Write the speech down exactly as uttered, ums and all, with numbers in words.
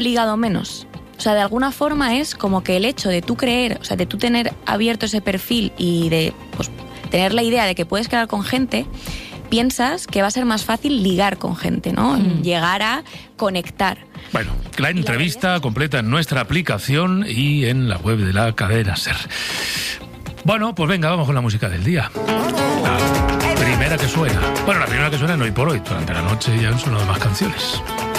ligado menos. O sea, de alguna forma es como que el hecho de tú creer, o sea, de tú tener abierto ese perfil y de pues, tener la idea de que puedes quedar con gente, piensas que va a ser más fácil ligar con gente, ¿no? Mm. Llegar a conectar. Bueno, la entrevista completa en nuestra aplicación y en la web de la cadena SER. Bueno, pues venga, vamos con la música del día. La primera que suena. Bueno, la primera que suena no hoy por hoy. Durante la noche ya han sonado más canciones.